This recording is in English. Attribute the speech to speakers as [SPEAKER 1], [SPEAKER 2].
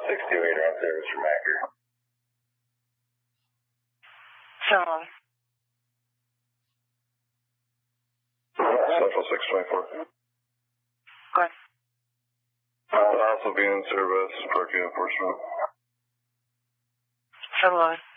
[SPEAKER 1] 628 on service from Anchor.
[SPEAKER 2] Someone.
[SPEAKER 1] Central 624.
[SPEAKER 2] Go ahead.
[SPEAKER 1] Also being in service, parking enforcement.
[SPEAKER 2] Someone.